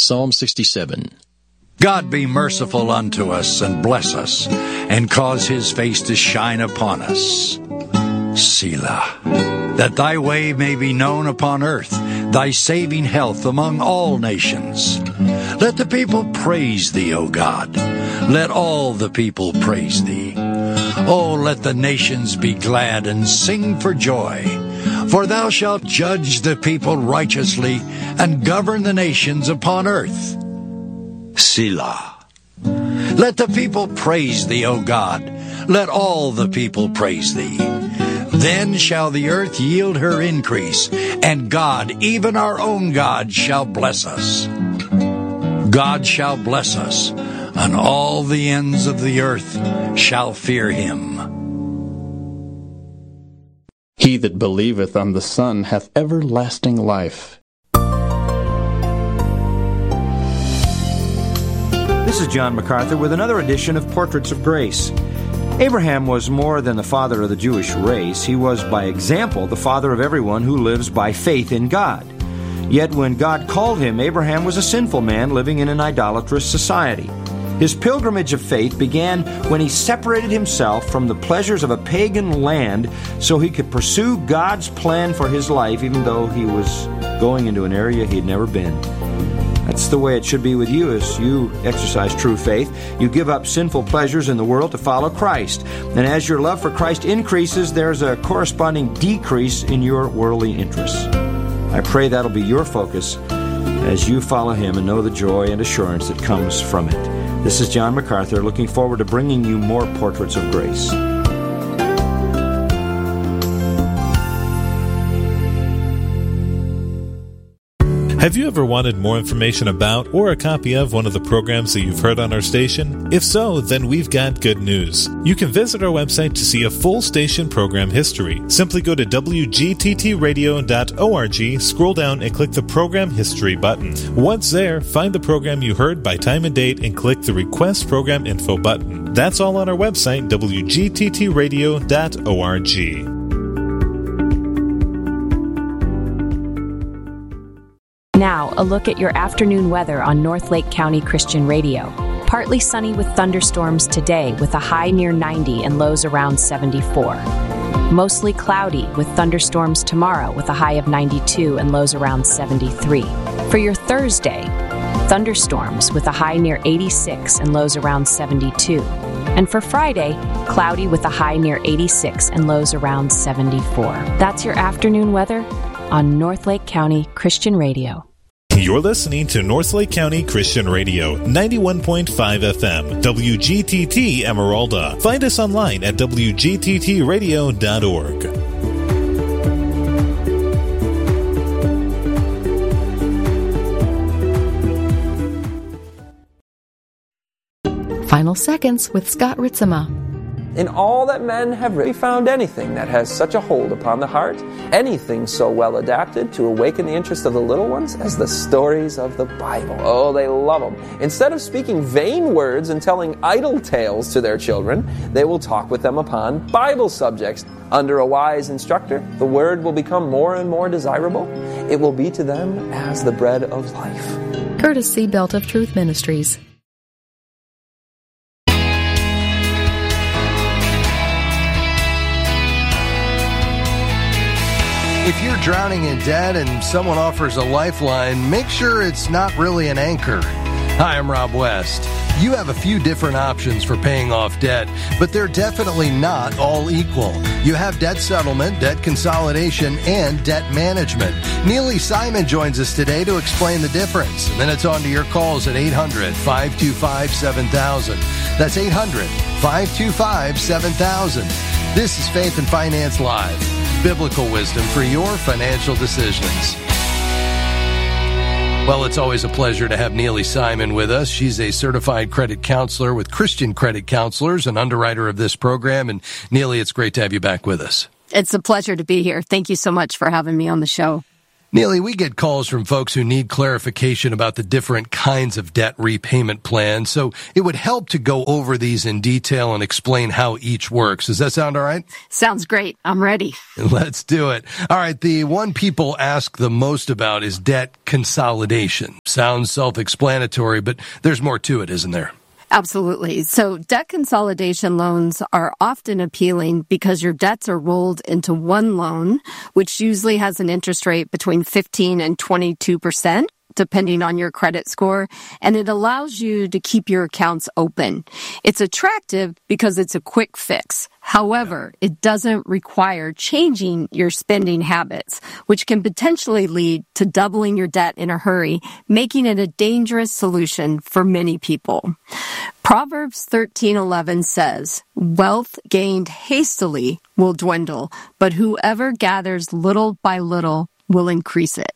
Psalm 67. God be merciful unto us and bless us, and cause his face to shine upon us. Selah. That thy way may be known upon earth, thy saving health among all nations. Let the people praise thee, O God. Let all the people praise thee. Oh, let the nations be glad and sing for joy. For thou shalt judge the people righteously and govern the nations upon earth. Selah. Let the people praise thee, O God. Let all the people praise thee. Then shall the earth yield her increase, and God, even our own God, shall bless us. God shall bless us, and all the ends of the earth shall fear him. He that believeth on the Son hath everlasting life. This is John MacArthur with another edition of Portraits of Grace. Abraham was more than the father of the Jewish race. He was, by example, the father of everyone who lives by faith in God. Yet when God called him, Abraham was a sinful man living in an idolatrous society. His pilgrimage of faith began when he separated himself from the pleasures of a pagan land so he could pursue God's plan for his life, even though he was going into an area he'd never been. That's the way it should be with you as you exercise true faith. You give up sinful pleasures in the world to follow Christ. And as your love for Christ increases, there's a corresponding decrease in your worldly interests. I pray that'll be your focus as you follow him and know the joy and assurance that comes from it. This is John MacArthur, looking forward to bringing you more Portraits of Grace. Have you ever wanted more information about or a copy of one of the programs that you've heard on our station? If so, then we've got good news. You can visit our website to see a full station program history. Simply go to wgttradio.org, scroll down and click the Program History button. Once there, find the program you heard by time and date and click the Request Program Info button. That's all on our website, wgttradio.org. Now, a look at your afternoon weather on North Lake County Christian Radio. Partly sunny with thunderstorms today with a high near 90 and lows around 74. Mostly cloudy with thunderstorms tomorrow with a high of 92 and lows around 73. For your Thursday, thunderstorms with a high near 86 and lows around 72. And for Friday, cloudy with a high near 86 and lows around 74. That's your afternoon weather on North Lake County Christian Radio. You're listening to North Lake County Christian Radio, 91.5 FM, WGTT Emeralda. Find us online at wgtt.radio.org. Final Seconds with Scott Ritzema. In all that men have written, we found anything that has such a hold upon the heart, anything so well adapted to awaken the interest of the little ones as the stories of the Bible. Oh, they love them. Instead of speaking vain words and telling idle tales to their children, they will talk with them upon Bible subjects. Under a wise instructor, the Word will become more and more desirable. It will be to them as the bread of life. Courtesy Belt of Truth Ministries. If you're drowning in debt and someone offers a lifeline, make sure it's not really an anchor. Hi, I'm Rob West. You have a few different options for paying off debt, but they're definitely not all equal. You have debt settlement, debt consolidation, and debt management. Neely Simon joins us today to explain the difference. And then it's on to your calls at 800-525-7000. That's 800-525-7000. This is Faith and Finance Live. Biblical wisdom for your financial decisions. Well, it's always a pleasure to have Neely Simon with us. She's a certified credit counselor with Christian Credit Counselors, an underwriter of this program. And Neely, it's great to have you back with us. It's a pleasure to be here. Thank you so much for having me on the show. Neely, we get calls from folks who need clarification about the different kinds of debt repayment plans, so it would help to go over these in detail and explain how each works. Does that sound all right? Sounds great. I'm ready. Let's do it. All right, the one people ask the most about is debt consolidation. Sounds self-explanatory, but there's more to it, isn't there? Absolutely. So debt consolidation loans are often appealing because your debts are rolled into one loan, which usually has an interest rate between 15 and 22%. Depending on your credit score, and it allows you to keep your accounts open. It's attractive because it's a quick fix. However, it doesn't require changing your spending habits, which can potentially lead to doubling your debt in a hurry, making it a dangerous solution for many people. Proverbs 13:11 says, "Wealth gained hastily will dwindle, but whoever gathers little by little will increase it."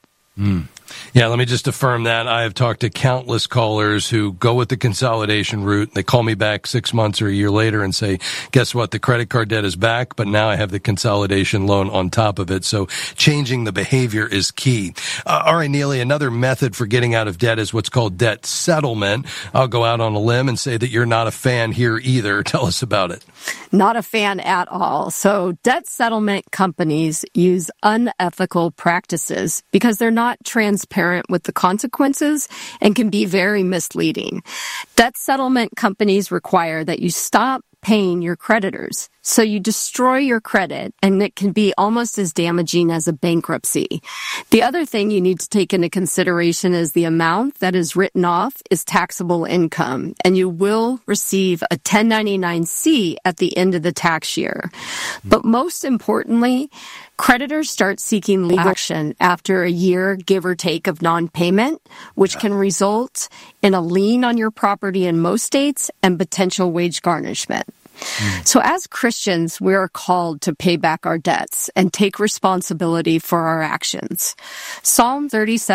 Yeah, let me just affirm that. I have talked to countless callers who go with the consolidation route. They call me back 6 months or a year later and say, guess what? The credit card debt is back, but now I have the consolidation loan on top of it. So changing the behavior is key. All right, Neely, another method for getting out of debt is what's called debt settlement. I'll go out on a limb and say that you're not a fan here either. Tell us about it. Not a fan at all. So debt settlement companies use unethical practices because they're not transparent with the consequences and can be very misleading. Debt settlement companies require that you stop paying your creditors. So you destroy your credit, and it can be almost as damaging as a bankruptcy. The other thing you need to take into consideration is the amount that is written off is taxable income, and you will receive a 1099-C at the end of the tax year. But most importantly, creditors start seeking legal action after a year, give or take, of non-payment, which can result in a lien on your property in most states and potential wage garnishment. So as Christians, we are called to pay back our debts and take responsibility for our actions. Psalm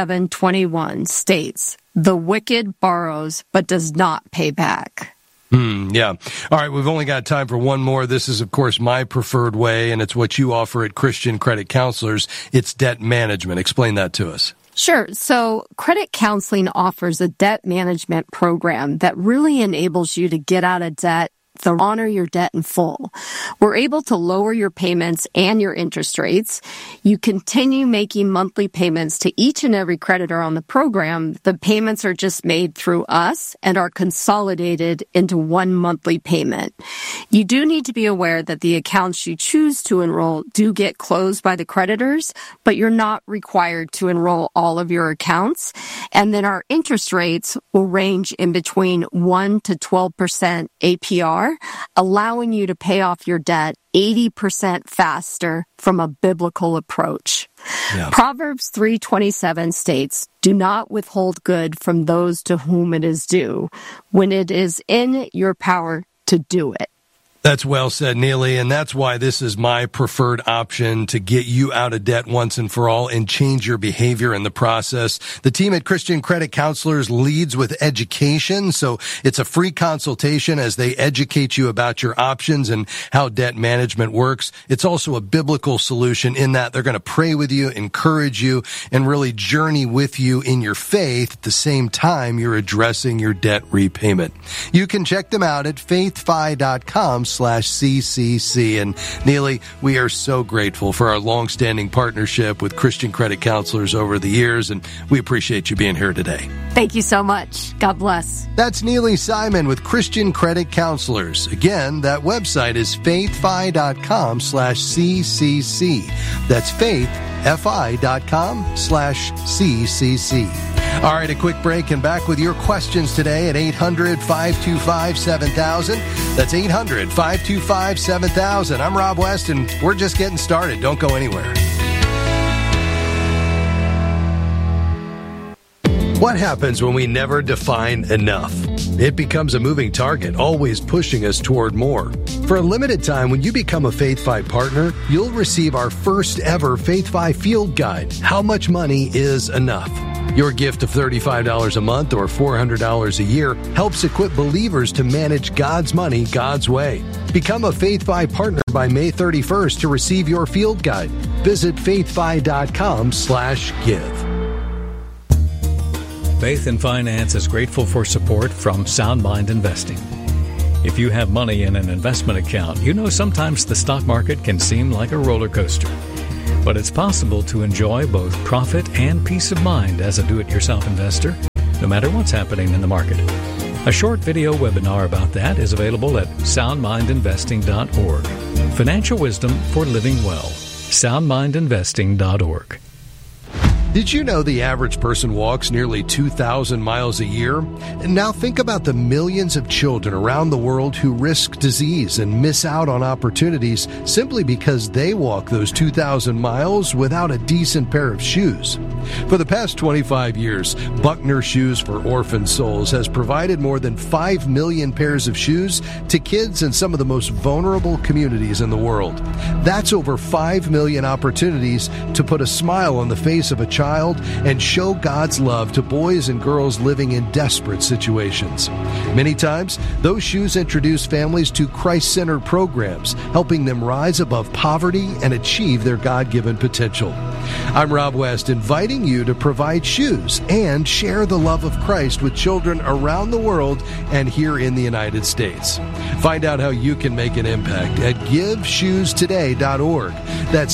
37:21 states, "The wicked borrows but does not pay back." Yeah. All right, we've only got time for one more. This is, of course, my preferred way, and it's what you offer at Christian Credit Counselors. It's debt management. Explain that to us. Sure. So credit counseling offers a debt management program that really enables you to get out of debt, to honor your debt in full. We're able to lower your payments and your interest rates. You continue making monthly payments to each and every creditor on the program. The payments are just made through us and are consolidated into one monthly payment. You do need to be aware that the accounts you choose to enroll do get closed by the creditors, but you're not required to enroll all of your accounts. And then our interest rates will range in between 1 to 12% APR, allowing you to pay off your debt 80% faster from a biblical approach. Yeah. Proverbs 3:27 states, "Do not withhold good from those to whom it is due, when it is in your power to do it." That's well said, Neely, and that's why this is my preferred option to get you out of debt once and for all and change your behavior in the process. The team at Christian Credit Counselors leads with education, so it's a free consultation as they educate you about your options and how debt management works. It's also a biblical solution in that they're going to pray with you, encourage you, and really journey with you in your faith at the same time you're addressing your debt repayment. You can check them out at faithfi.com/CCC. And Neely, we are so grateful for our long-standing partnership with Christian Credit Counselors over the years, and we appreciate you being here today. Thank you so much. God bless. That's Neely Simon with Christian Credit Counselors. Again, that website is faithfi.com/CCC. That's faithfi.com/CCC. All right, a quick break and back with your questions today at 800-525-7000. That's 800-525-7000. I'm Rob West, and we're just getting started. Don't go anywhere. What happens when we never define enough? It becomes a moving target, always pushing us toward more. For a limited time, when you become a FaithFi partner, you'll receive our first ever FaithFi Field Guide, How Much Money is Enough? Your gift of $35 a month or $400 a year helps equip believers to manage God's money God's way. Become a FaithFi partner by May 31st to receive your field guide. Visit faithfi.com/give. Faith and Finance is grateful for support from Sound Mind Investing. If you have money in an investment account, you know sometimes the stock market can seem like a roller coaster. But it's possible to enjoy both profit and peace of mind as a do-it-yourself investor, no matter what's happening in the market. A short video webinar about that is available at soundmindinvesting.org. Financial wisdom for living well. soundmindinvesting.org. Did you know the average person walks nearly 2,000 miles a year? And now think about the millions of children around the world who risk disease and miss out on opportunities simply because they walk those 2,000 miles without a decent pair of shoes. For the past 25 years, Buckner Shoes for Orphan Souls has provided more than 5 million pairs of shoes to kids in some of the most vulnerable communities in the world. That's over 5 million opportunities to put a smile on the face of a child and show God's love to boys and girls living in desperate situations. Many times, those shoes introduce families to Christ-centered programs, helping them rise above poverty and achieve their God-given potential. I'm Rob West, inviting you to provide shoes and share the love of Christ with children around the world and here in the United States. Find out how you can make an impact at GiveShoesToday.org. That's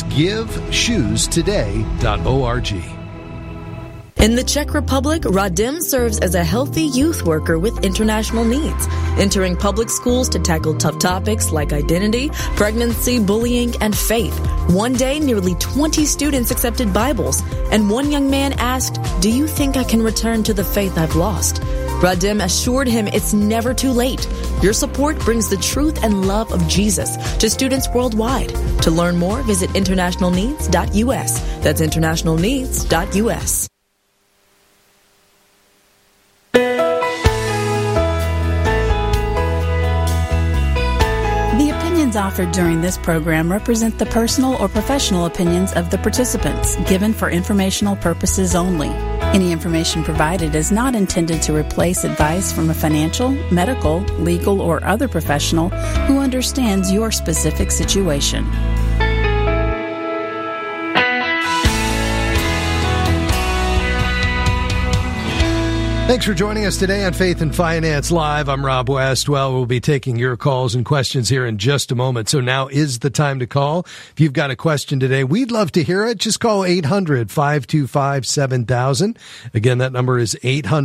GiveShoesToday.org. In the Czech Republic, Radim serves as a healthy youth worker with international needs, entering public schools to tackle tough topics like identity, pregnancy, bullying, and faith. One day, nearly 20 students accepted Bibles, and one young man asked, "Do you think I can return to the faith I've lost?" Radim assured him it's never too late. Your support brings the truth and love of Jesus to students worldwide. To learn more, visit internationalneeds.us. That's internationalneeds.us. The opinions offered during this program represent the personal or professional opinions of the participants, given for informational purposes only. Any information provided is not intended to replace advice from a financial, medical, legal, or other professional who understands your specific situation. Thanks for joining us today on Faith and Finance Live. I'm Rob West. Well, we'll be taking your calls and questions here in just a moment. So now is the time to call. If you've got a question today, we'd love to hear it. Just call 800-525-7000. Again, that number is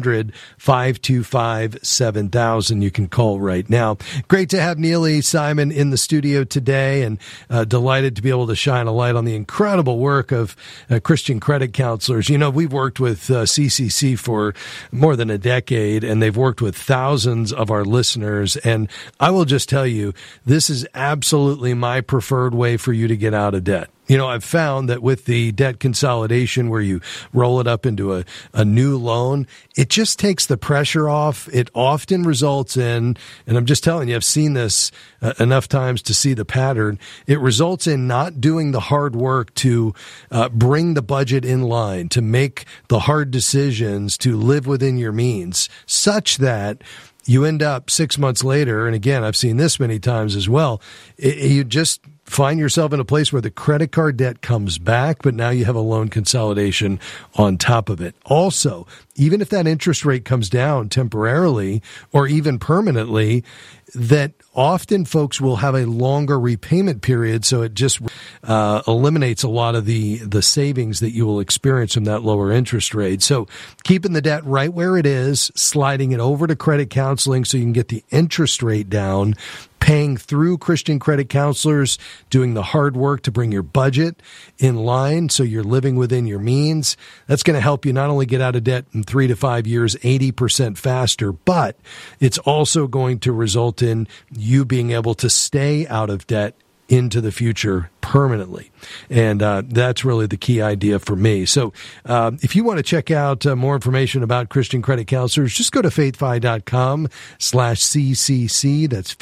800-525-7000. You can call right now. Great to have Neely Simon in the studio today, and delighted to be able to shine a light on the incredible work of Christian credit counselors. You know, we've worked with CCC for more than a decade, and they've worked with thousands of our listeners. And I will just tell you, this is absolutely my preferred way for you to get out of debt. You know, I've found that with the debt consolidation where you roll it up into a new loan, it just takes the pressure off. It often results in, and I'm just telling you, I've seen this enough times to see the pattern. It results in not doing the hard work to bring the budget in line, to make the hard decisions, to live within your means, such that you end up 6 months later, and again, I've seen this many times as well, you just find yourself in a place where the credit card debt comes back, but now you have a loan consolidation on top of it. Also, even if that interest rate comes down temporarily or even permanently, that often folks will have a longer repayment period, so it just eliminates a lot of the savings that you will experience from that lower interest rate. So keeping the debt right where it is, sliding it over to credit counseling so you can get the interest rate down, paying through Christian credit counselors, doing the hard work to bring your budget in line so you're living within your means. That's going to help you not only get out of debt in 3 to 5 years, 80% faster, but it's also going to result in you being able to stay out of debt into the future permanently. And that's really the key idea for me. So if you want to check out more information about Christian credit counselors, just go to faithfi.com/CCC. That's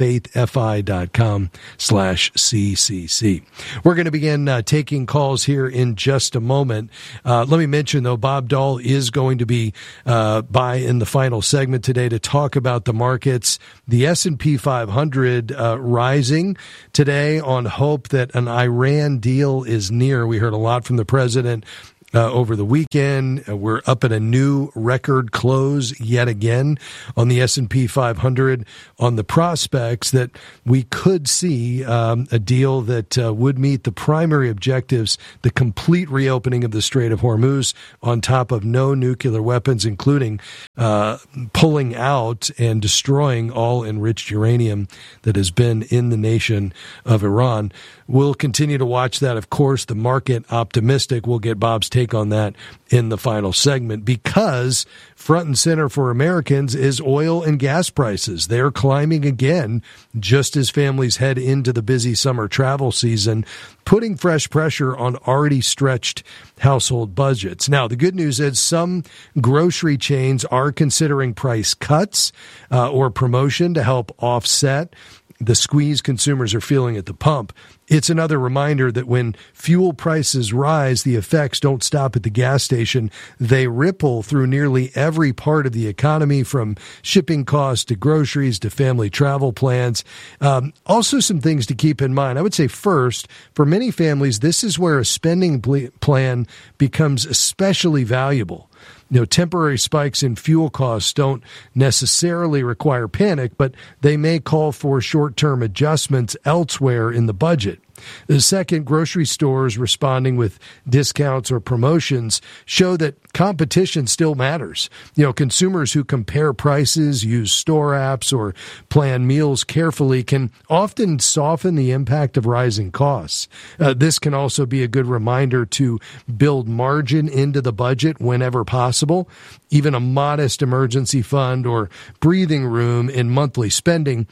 faithfi.com/CCC. We're going to begin taking calls here in just a moment. Let me mention, though, Bob Dahl is going to be by in the final segment today to talk about the markets. The S&P 500 rising today on on hope that an Iran deal is near. We heard a lot from the president over the weekend. We're up at a new record close yet again on the S&P 500 on the prospects that we could see a deal that would meet the primary objectives, the complete reopening of the Strait of Hormuz on top of no nuclear weapons, including pulling out and destroying all enriched uranium that has been in the nation of Iran. We'll continue to watch that, of course. The market optimistic. We'll get Bob's take on that in the final segment, because front and center for Americans is oil and gas prices. They're climbing again just as families head into the busy summer travel season, putting fresh pressure on already stretched household budgets. Now, the good news is some grocery chains are considering price cuts or promotion to help offset the squeeze consumers are feeling at the pump. It's another reminder that when fuel prices rise, the effects don't stop at the gas station. They ripple through nearly every part of the economy, from shipping costs to groceries to family travel plans. Also, some things to keep in mind. I would say first, for many families, this is where a spending plan becomes especially valuable. Temporary spikes in fuel costs don't necessarily require panic, but they may call for short-term adjustments elsewhere in the budget. The second, grocery stores responding with discounts or promotions show that competition still matters. Consumers who compare prices, use store apps, or plan meals carefully can often soften the impact of rising costs. This can also be a good reminder to build margin into the budget whenever possible. Even a modest emergency fund or breathing room in monthly spending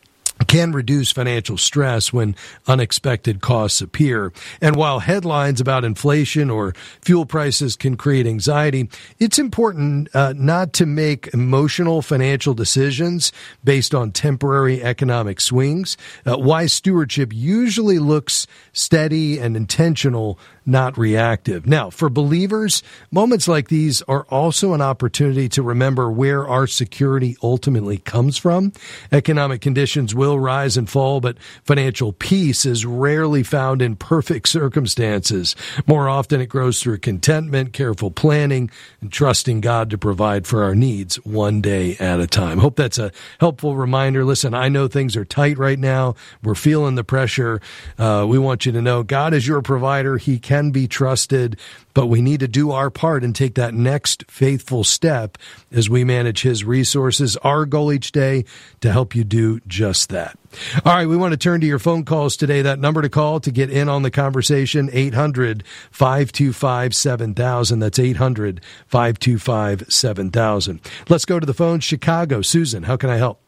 can reduce financial stress when unexpected costs appear. And while headlines about inflation or fuel prices can create anxiety, it's important not to make emotional financial decisions based on temporary economic swings. Wise stewardship usually looks steady and intentional, not reactive. Now, for believers, moments like these are also an opportunity to remember where our security ultimately comes from. Economic conditions will rise and fall, but financial peace is rarely found in perfect circumstances. More often, it grows through contentment, careful planning, and trusting God to provide for our needs one day at a time. Hope that's a helpful reminder. Listen, I know things are tight right now. We're feeling the pressure. We want you to know God is your provider. He can be trusted, but we need to do our part and take that next faithful step as we manage His resources. Our goal each day to help you do just that. All right, we want to turn to your phone calls today. That number to call to get in on the conversation, 800-525-7000. That's 800-525-7000. Let's go to the phone. Chicago. Susan, how can I help?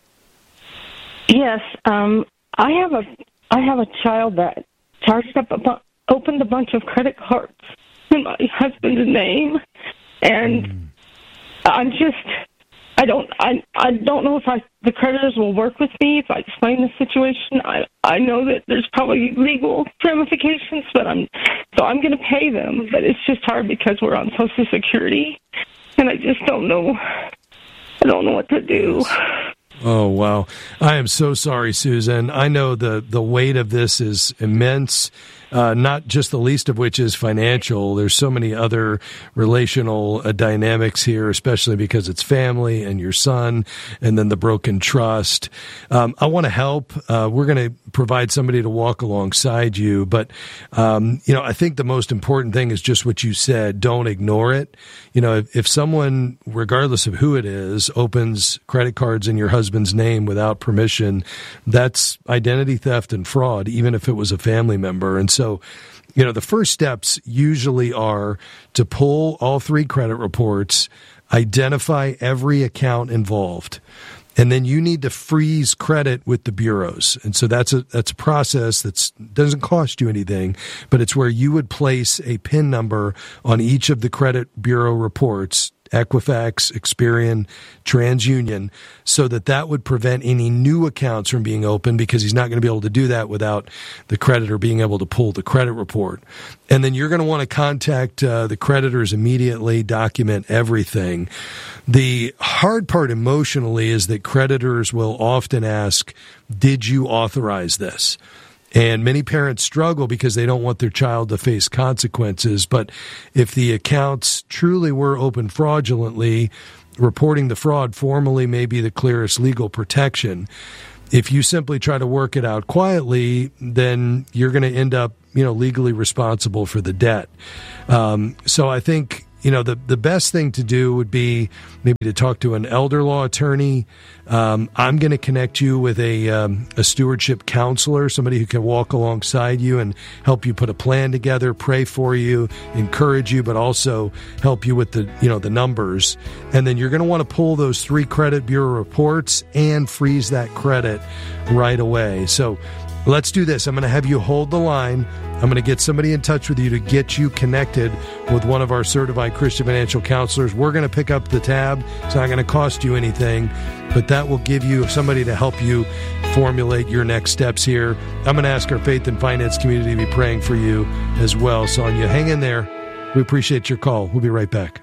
Yes, I have a child that opened a bunch of credit cards in my husband's name, and I don't know if the creditors will work with me if I explain the situation. I know that there's probably legal ramifications, but I'm going to pay them. But it's just hard because we're on Social Security, and I just don't know. I don't know what to do. Oh, wow. I am so sorry, Susan. I know the weight of this is immense. Not just the least of which is financial. There's so many other relational dynamics here, especially because it's family and your son, and then the broken trust. I want to help. We're going to provide somebody to walk alongside you. But, I think the most important thing is just what you said. Don't ignore it. If someone, regardless of who it is, opens credit cards in your husband's name without permission, that's identity theft and fraud, even if it was a family member. And so, the first steps usually are to pull all three credit reports, identify every account involved, and then you need to freeze credit with the bureaus. And so that's a process that doesn't cost you anything, but it's where you would place a PIN number on each of the credit bureau reports, Equifax, Experian, TransUnion, so that would prevent any new accounts from being opened, because he's not going to be able to do that without the creditor being able to pull the credit report. And then you're going to want to contact the creditors immediately, document everything. The hard part emotionally is that creditors will often ask, did you authorize this? And many parents struggle because they don't want their child to face consequences. But if the accounts truly were opened fraudulently, reporting the fraud formally may be the clearest legal protection. If you simply try to work it out quietly, then you're going to end up, legally responsible for the debt. So I think, the best thing to do would be maybe to talk to an elder law attorney. I'm going to connect you with a stewardship counselor, somebody who can walk alongside you and help you put a plan together, pray for you, encourage you, but also help you with the numbers. And then you're going to want to pull those 3 credit bureau reports and freeze that credit right away. So let's do this. I'm going to have you hold the line. I'm going to get somebody in touch with you to get you connected with one of our certified Christian financial counselors. We're going to pick up the tab. It's not going to cost you anything, but that will give you somebody to help you formulate your next steps here. I'm going to ask our faith and finance community to be praying for you as well. Sonia, hang in there. We appreciate your call. We'll be right back.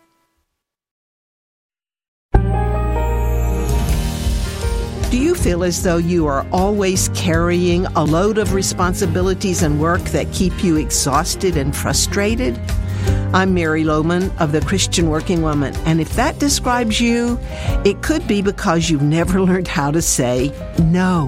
Do you feel as though you are always carrying a load of responsibilities and work that keep you exhausted and frustrated? I'm Mary Lohman of the Christian Working Woman, and if that describes you, it could be because you've never learned how to say no.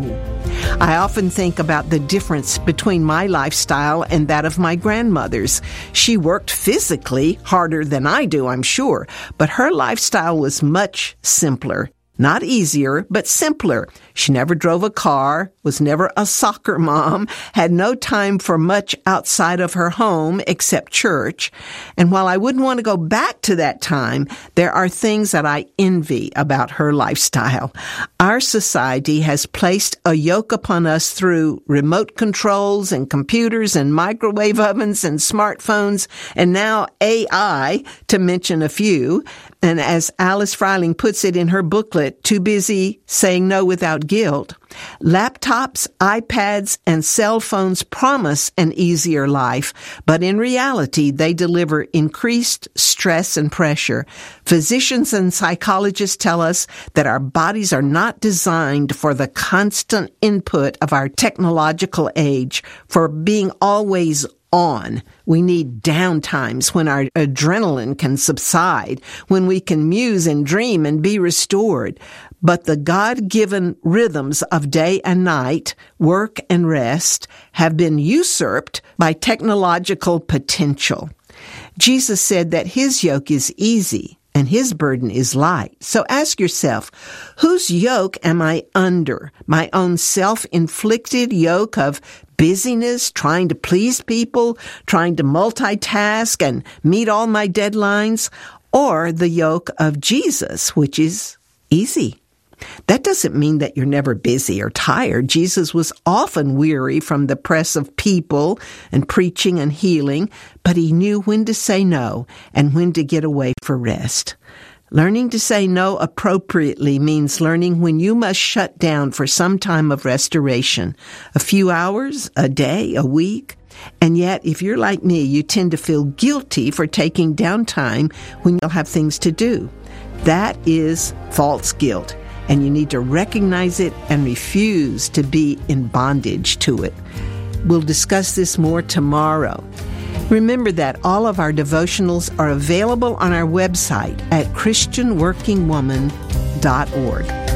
I often think about the difference between my lifestyle and that of my grandmother's. She worked physically harder than I do, I'm sure, but her lifestyle was much simpler. Not easier, but simpler. She never drove a car, was never a soccer mom, had no time for much outside of her home except church. And while I wouldn't want to go back to that time, there are things that I envy about her lifestyle. Our society has placed a yoke upon us through remote controls and computers and microwave ovens and smartphones and now AI, to mention a few. And as Alice Freiling puts it in her booklet, Too Busy Saying No Without Guilt, laptops, iPads, and cell phones promise an easier life, but in reality, they deliver increased stress and pressure. Physicians and psychologists tell us that our bodies are not designed for the constant input of our technological age, for being always on. We need downtimes when our adrenaline can subside, when we can muse and dream and be restored. But the God-given rhythms of day and night, work and rest, have been usurped by technological potential. Jesus said that his yoke is easy and his burden is light. So ask yourself, whose yoke am I under? My own self-inflicted yoke of busyness, trying to please people, trying to multitask and meet all my deadlines, or the yoke of Jesus, which is easy? That doesn't mean that you're never busy or tired. Jesus was often weary from the press of people and preaching and healing, but he knew when to say no and when to get away for rest. Learning to say no appropriately means learning when you must shut down for some time of restoration, a few hours, a day, a week. And yet, if you're like me, you tend to feel guilty for taking downtime when you'll have things to do. That is false guilt, and you need to recognize it and refuse to be in bondage to it. We'll discuss this more tomorrow. Remember that all of our devotionals are available on our website at christianworkingwoman.org.